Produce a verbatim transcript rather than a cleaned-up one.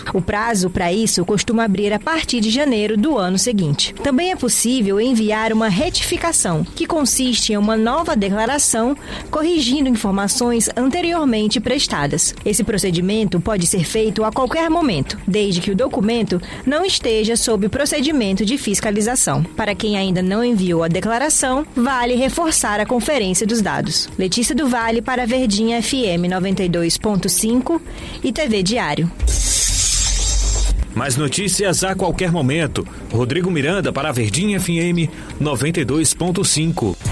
imposto. O prazo para isso costuma abrir a partir de janeiro do ano seguinte. Também é possível enviar uma retificação, que consiste em uma nova declaração corrigindo informações anteriormente prestadas. Esse procedimento pode ser feito a qualquer momento, desde que o documento não esteja sob procedimento de fiscalização. Para quem ainda não enviou a declaração, vale reforçar a conferência dos dados. Letícia do Vale para Verdinha F M noventa e dois ponto cinco e T V Diário. Mais notícias a qualquer momento. Rodrigo Miranda para Verdinha F M noventa e dois ponto cinco.